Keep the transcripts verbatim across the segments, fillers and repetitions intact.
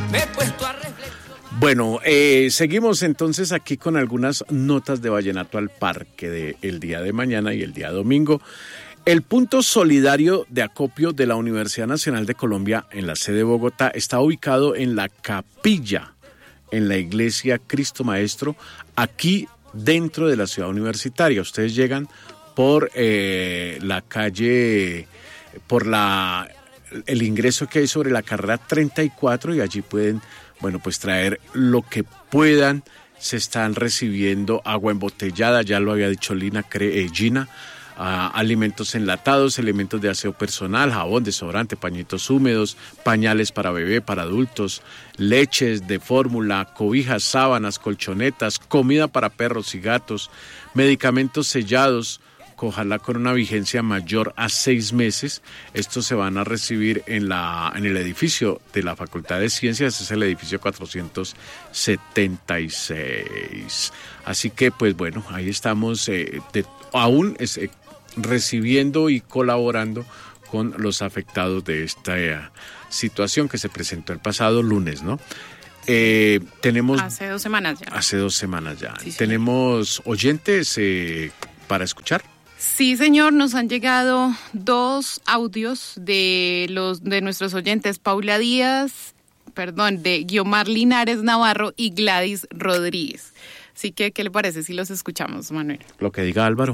me he puesto a reflexionar. Bueno, eh, seguimos entonces aquí con algunas notas de Vallenato al Parque del día de mañana y el día domingo. El punto solidario de acopio de la Universidad Nacional de Colombia en la sede de Bogotá está ubicado en la capilla, en la iglesia Cristo Maestro, aquí dentro de la ciudad universitaria. Ustedes llegan por eh, la calle, por la el ingreso que hay sobre la carrera treinta y cuatro y allí pueden, bueno, pues traer lo que puedan. Se están recibiendo agua embotellada, ya lo había dicho Lina, eh, Gina, uh, alimentos enlatados, elementos de aseo personal, jabón, desodorante, pañitos húmedos, pañales para bebé, para adultos, leches de fórmula, cobijas, sábanas, colchonetas, comida para perros y gatos, medicamentos sellados, ojalá con una vigencia mayor a seis meses. Estos se van a recibir en la en el edificio de la Facultad de Ciencias, es el edificio cuatrocientos setenta y seis. Así que, pues bueno, ahí estamos eh, de, aún es, eh, recibiendo y colaborando con los afectados de esta eh, situación que se presentó el pasado lunes, ¿no? Eh, tenemos... Hace dos semanas ya. Hace dos semanas ya. Sí, sí. Tenemos oyentes eh, para escuchar. Sí, señor, nos han llegado dos audios de los de nuestros oyentes, Paula Díaz, perdón, de Guiomar Linares Navarro y Gladys Rodríguez. Así que, ¿qué le parece si los escuchamos, Manuel? Lo que diga Álvaro.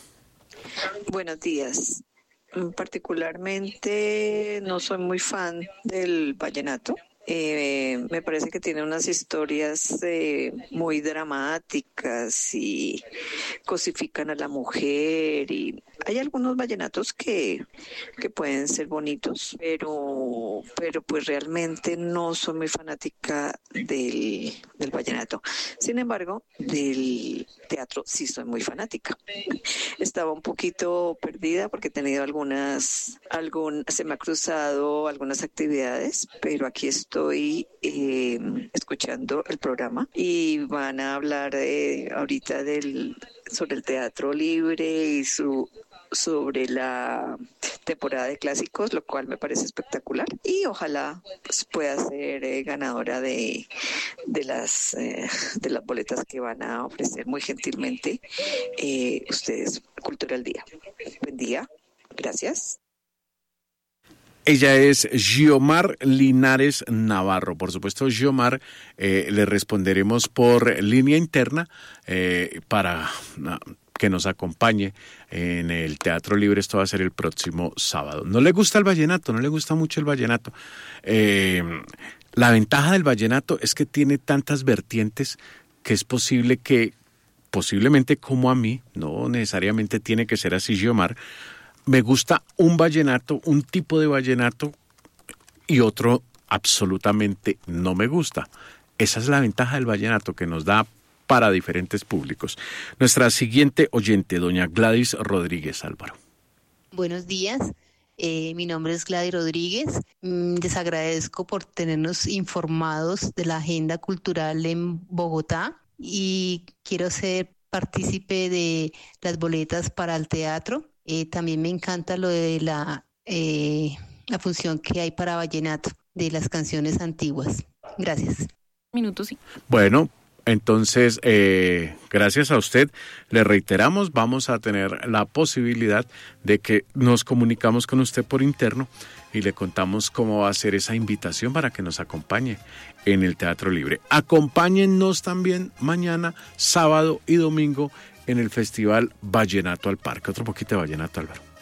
Buenos días. Particularmente no soy muy fan del vallenato. Eh, me parece que tiene unas historias eh, muy dramáticas y cosifican a la mujer, y hay algunos vallenatos que, que pueden ser bonitos, pero, pero pues realmente no soy muy fanática del, del vallenato. Sin embargo, del teatro sí soy muy fanática. Estaba un poquito perdida porque he tenido algunas, algún, se me ha cruzado algunas actividades, pero aquí estoy Estoy eh, escuchando el programa y van a hablar eh, ahorita del, sobre el teatro libre y su sobre la temporada de clásicos, lo cual me parece espectacular, y ojalá pues, pueda ser eh, ganadora de, de las eh, de las boletas que van a ofrecer muy gentilmente eh, ustedes, Cultura al Día. Buen día, gracias. Ella es Guiomar Linares Navarro. Por supuesto, Guiomar, eh, le responderemos por línea interna eh, para uh, que nos acompañe en el Teatro Libre. Esto va a ser el próximo sábado. No le gusta el vallenato, no le gusta mucho el vallenato. Eh, la ventaja del vallenato es que tiene tantas vertientes que es posible que, posiblemente como a mí, no necesariamente tiene que ser así, Guiomar, me gusta un vallenato, un tipo de vallenato y otro absolutamente no me gusta. Esa es la ventaja del vallenato que nos da para diferentes públicos. Nuestra siguiente oyente, doña Gladys Rodríguez, Álvaro. Buenos días, eh, mi nombre es Gladys Rodríguez. Mm, les agradezco por tenernos informados de la agenda cultural en Bogotá y quiero ser partícipe de las boletas para el teatro. Eh, también me encanta lo de la, eh, la función que hay para vallenato, de las canciones antiguas. Gracias. Minutos, sí. Bueno, entonces, eh, gracias a usted, le reiteramos, vamos a tener la posibilidad de que nos comunicamos con usted por interno y le contamos cómo va a ser esa invitación para que nos acompañe en el Teatro Libre. Acompáñennos también mañana, sábado y domingo, en el Festival Vallenato al Parque. Otro poquito de vallenato, Álvaro.